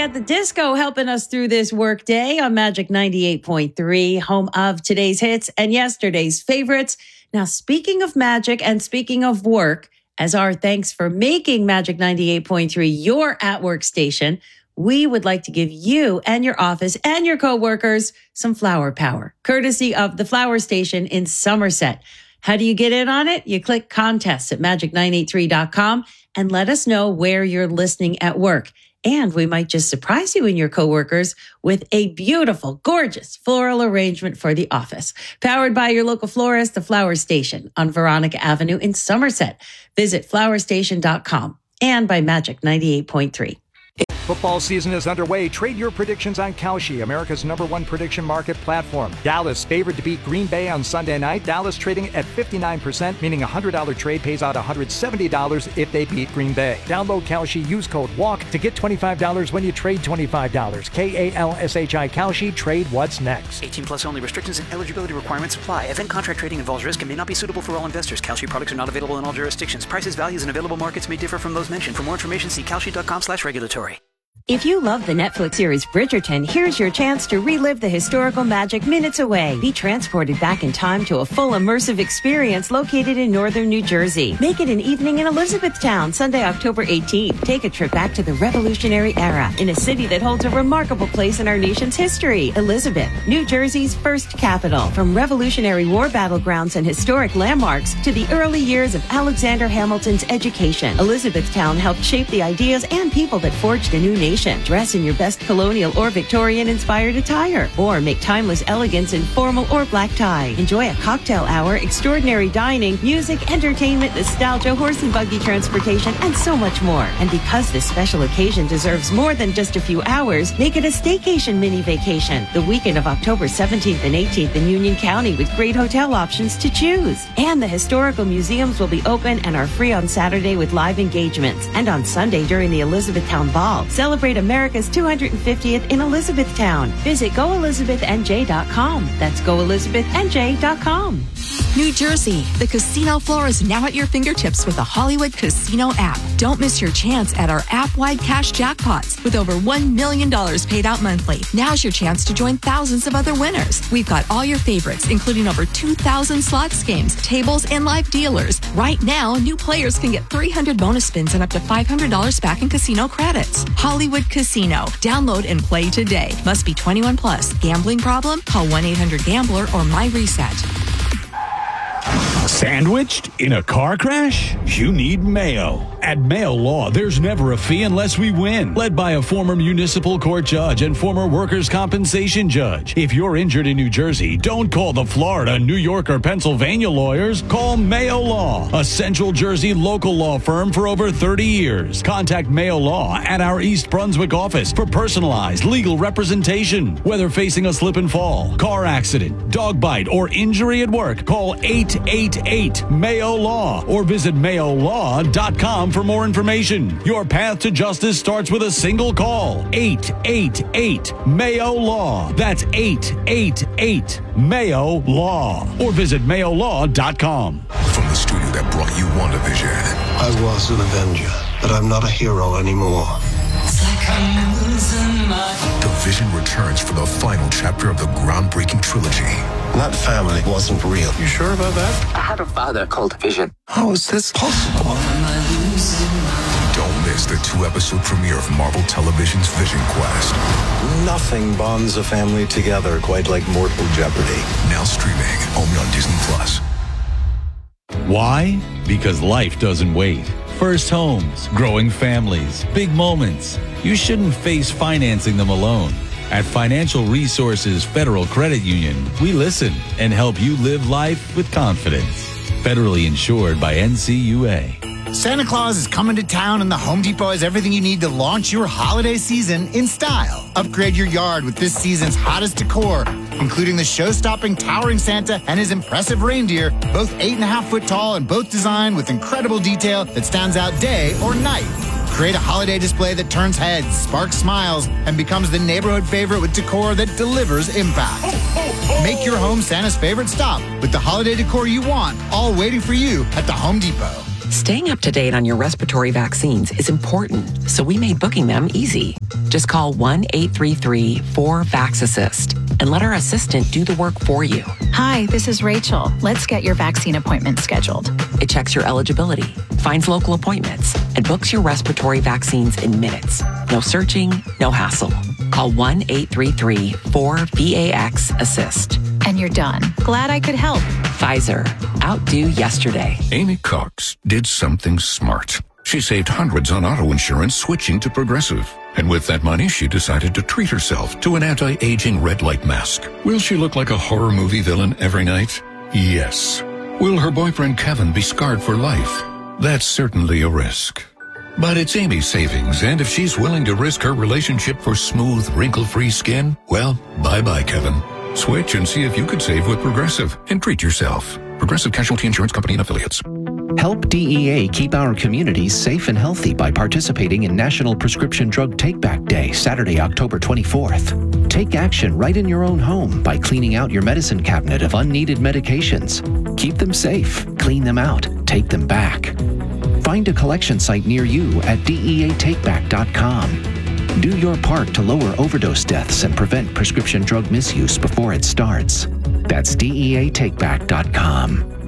at the Disco helping us through this work day on Magic 98.3, home of today's hits and yesterday's favorites. Now, speaking of magic and speaking of work, as our thanks for making Magic 98.3 your at-work station, we would like to give you and your office and your coworkers some flower power, courtesy of the Flower Station in Somerset. How do you get in on it? You click contests at magic983.com and let us know where you're listening at work. And we might just surprise you and your coworkers with a beautiful, gorgeous floral arrangement for the office. Powered by your local florist, the Flower Station on Veronica Avenue in Somerset. Visit flowerstation.com and by Magic 98.3. Football season is underway. Trade your predictions on Kalshi, America's #1 prediction market platform. Dallas favored to beat Green Bay on Sunday night. Dallas trading at 59%, meaning a $100 trade pays out $170 if they beat Green Bay. Download Kalshi, use code WALK to get $25 when you trade $25. KALSHI Kalshi, trade what's next. 18 plus only. Restrictions and eligibility requirements apply. Event contract trading involves risk and may not be suitable for all investors. Kalshi products are not available in all jurisdictions. Prices, values, and available markets may differ from those mentioned. For more information, see kalshi.com/regulatory. If you love the Netflix series Bridgerton, here's your chance to relive the historical magic minutes away. Be transported back in time to a full immersive experience located in northern New Jersey. Make it an evening in Elizabethtown, Sunday, October 18th. Take a trip back to the Revolutionary era in a city that holds a remarkable place in our nation's history. Elizabeth, New Jersey's first capital. From Revolutionary War battlegrounds and historic landmarks to the early years of Alexander Hamilton's education, Elizabethtown helped shape the ideas and people that forged a new nation. Dress in your best colonial or Victorian-inspired attire, or make timeless elegance in formal or black tie. Enjoy a cocktail hour, extraordinary dining, music, entertainment, nostalgia, horse and buggy transportation, and so much more. And because this special occasion deserves more than just a few hours, make it a staycation mini vacation. The weekend of October 17th and 18th in Union County with great hotel options to choose. And the historical museums will be open and are free on Saturday with live engagements. And on Sunday during the Elizabethtown Ball, celebrate America's 250th in Elizabethtown. Visit goelizabethnj.com. That's goelizabethnj.com. New Jersey, the casino floor is now at your fingertips with the Hollywood Casino app. Don't miss your chance at our app-wide cash jackpots with over $1 million paid out monthly. Now's your chance to join thousands of other winners. We've got all your favorites, including over 2,000 slots games, tables, and live dealers. Right now, new players can get 300 bonus spins and up to $500 back in casino credits. Hollywood Casino. Download and play today. Must be 21 plus. Gambling problem? Call 1-800-GAMBLER or MyReset. Sandwiched in a car crash? You need Mayo. At Mayo Law, there's never a fee unless we win. Led by a former municipal court judge and former workers' compensation judge. If you're injured in New Jersey, don't call the Florida, New York, or Pennsylvania lawyers. Call Mayo Law, a Central Jersey local law firm for over 30 years. Contact Mayo Law at our East Brunswick office for personalized legal representation. Whether facing a slip and fall, car accident, dog bite, or injury at work, call 888-MAYO-LAW or visit mayolaw.com for more information. Your path to justice starts with a single call. 888-MAYO-LAW. That's 888-MAYO-LAW. Or visit mayolaw.com. From the studio that brought you WandaVision. I was an Avenger, but I'm not a hero anymore. The Vision returns for the final chapter of the groundbreaking trilogy. That family wasn't real. You sure about that? I had a father called Vision. How is this possible? Don't miss the 2-episode premiere of Marvel Television's Vision Quest. Nothing bonds a family together quite like Mortal Jeopardy. Now streaming only on Disney+. Why? Because life doesn't wait. First homes, growing families, big moments. You shouldn't face financing them alone. At Financial Resources Federal Credit Union, we listen and help you live life with confidence. Federally insured by NCUA. Santa Claus is coming to town, and the Home Depot has everything you need to launch your holiday season in style. Upgrade your yard with this season's hottest decor, including the show-stopping towering Santa and his impressive reindeer, both 8.5 foot tall and both designed with incredible detail that stands out day or night. Create a holiday display that turns heads, sparks smiles, and becomes the neighborhood favorite with decor that delivers impact. Make your home Santa's favorite stop with the holiday decor you want, all waiting for you at the Home Depot. Staying up to date on your respiratory vaccines is important, so we made booking them easy. Just call 1-833-4VAX-ASSIST and let our assistant do the work for you. Hi, this is Rachel. Let's get your vaccine appointment scheduled. It checks your eligibility, finds local appointments, and books your respiratory vaccines in minutes. No searching, no hassle. Call 1-833-4VAX-ASSIST. And you're done. Glad I could help. Pfizer. Outdo yesterday. Amy Cox did something smart. She saved hundreds on auto insurance switching to Progressive. And with that money, she decided to treat herself to an anti-aging red light mask. Will she look like a horror movie villain every night? Yes. Will her boyfriend Kevin be scarred for life? That's certainly a risk. But it's Amy's savings, and if she's willing to risk her relationship for smooth, wrinkle-free skin, well, bye-bye, Kevin. Switch and see if you could save with Progressive and treat yourself. Progressive Casualty Insurance Company and Affiliates. Help DEA keep our communities safe and healthy by participating in National Prescription Drug Take-Back Day, Saturday, October 24th. Take action right in your own home by cleaning out your medicine cabinet of unneeded medications. Keep them safe, clean them out, take them back. Find a collection site near you at DEATakeback.com. Do your part to lower overdose deaths and prevent prescription drug misuse before it starts. That's DEATakeback.com.